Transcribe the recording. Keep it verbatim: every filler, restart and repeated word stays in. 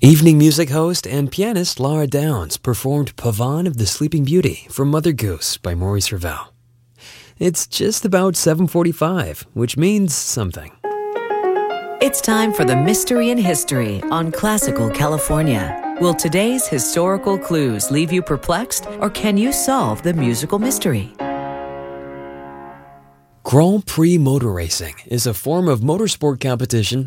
Evening music host and pianist Laura Downs performed Pavan of the Sleeping Beauty from Mother Goose by Maurice Ravel. It's just about seven forty-five, which means something. It's time for the Mystery in History on Classical California. Will today's historical clues leave you perplexed, or can you solve the musical mystery? Grand Prix motor racing is a form of motorsport competition